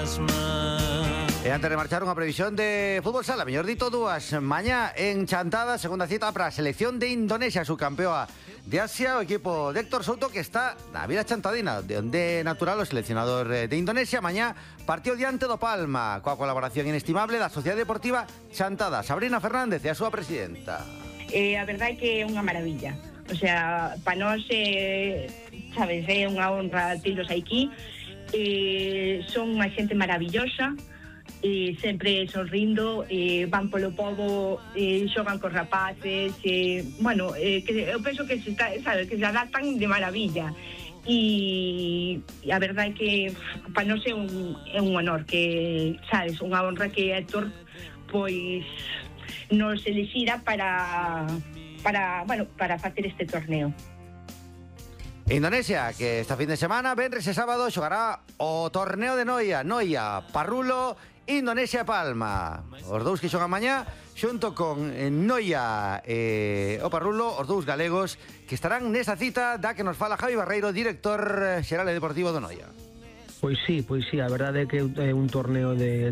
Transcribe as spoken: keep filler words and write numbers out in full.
E antes de marchar, unha previsión de fútbol sala, mellor dito dúas. Mañá en Chantada, segunda cita para a selección de Indonesia, su campeoa de Asia, o equipo de Héctor Souto, que está na Vila Chantadina, de onde natural o seleccionador de Indonesia. Mañá partido diante do Palma, coa colaboración inestimable da Sociedade Deportiva Chantada. Sabrina Fernández e a súa presidenta. Eh, a verdade é que é unha maravilla. O sea, para nós, eh, sabes, é unha honra tiros aquí. Eh, son unha xente maravillosa, eh, sempre sorrindo, eh, van polo pobo, eh, xogan cos rapaces, eh, bueno, eh, que eu penso que se, está, sabe, que se adaptan de maravilla. E, e a verdade é que para nós é un, é un honor, que, sabes, unha honra que Héctor pois nos elixira para para, bueno, para facer este torneo. Indonesia, que esta fin de semana, venres e sábado, xogará o torneo de Noia. Noia, Parrulo, Indonesia e Palma. Os dous que xogan mañá, xunto con Noia e o Parrulo, os dous galegos que estarán nesa cita da que nos fala Javi Barreiro, director xeral e deportivo do Noia. Pois sí, pois sí, a verdade é que é un torneo de